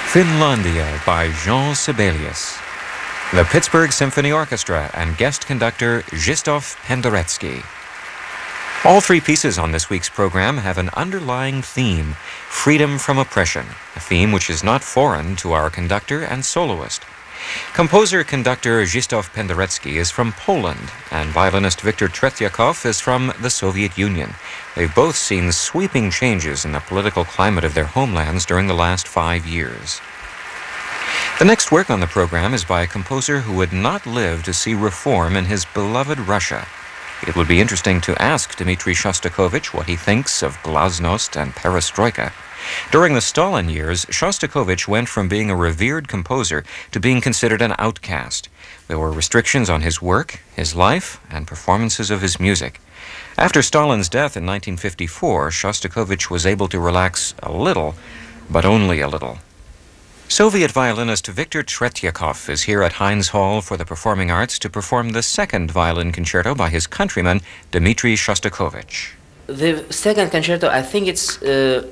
Finlandia by Jean Sibelius. The Pittsburgh Symphony Orchestra and guest conductor Zdzisław Penderecki. All three pieces on this week's program have an underlying theme, freedom from oppression, a theme which is not foreign to our conductor and soloist. Composer-conductor Zdzisław Penderecki is from Poland, and violinist Viktor Tretyakov is from the Soviet Union. They've both seen sweeping changes in the political climate of their homelands during the last 5 years. The next work on the program is by a composer who would not live to see reform in his beloved Russia. It would be interesting to ask Dmitri Shostakovich what he thinks of glasnost and perestroika. During the Stalin years, Shostakovich went from being a revered composer to being considered an outcast. There were restrictions on his work, his life, and performances of his music. After Stalin's death in 1954, Shostakovich was able to relax a little, but only a little. Soviet violinist Viktor Tretyakov is here at Heinz Hall for the Performing Arts to perform the second violin concerto by his countryman, Dmitri Shostakovich. The second concerto, I think it's,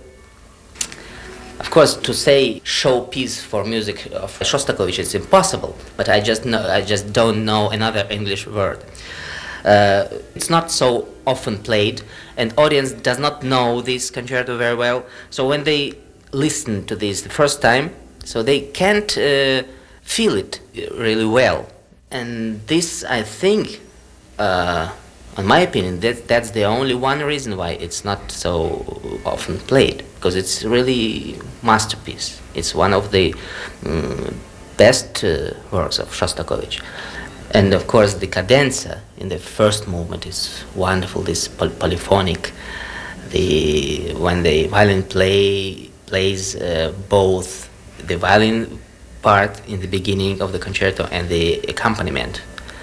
of course, to say showpiece for music of Shostakovich is impossible, but I just don't know another English word. It's not so often played, and audience does not know this concerto very well, so when they listen to this the first time, so they can't feel it really well. And this, I think, in my opinion, that's the only one reason why it's not so often played, because it's really masterpiece. It's one of the best works of Shostakovich. And of course the cadenza in the first movement is wonderful, this polyphonic. When the violin plays both the violin part in the beginning of the concerto and the accompaniment.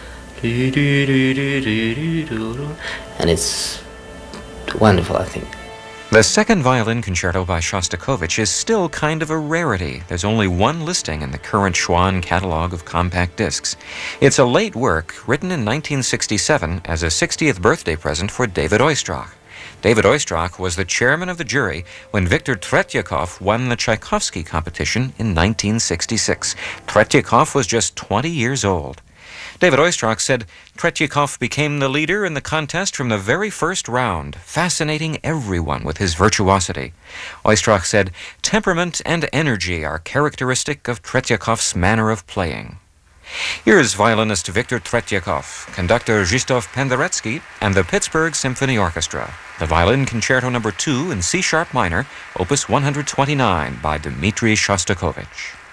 And it's wonderful, I think. The second violin concerto by Shostakovich is still kind of a rarity. There's only one listing in the current Schwann catalog of compact discs. It's a late work written in 1967 as a 60th birthday present for David Oistrakh. David Oistrakh was the chairman of the jury when Viktor Tretyakov won the Tchaikovsky competition in 1966. Tretyakov was just 20 years old. David Oistrakh said Tretyakov became the leader in the contest from the very first round, fascinating everyone with his virtuosity. Oistrakh said, temperament and energy are characteristic of Tretyakov's manner of playing. Here's violinist Viktor Tretyakov, conductor Zdzisław Penderecki, and the Pittsburgh Symphony Orchestra, the Violin Concerto No. 2 in C-sharp minor, Opus 129 by Dmitri Shostakovich.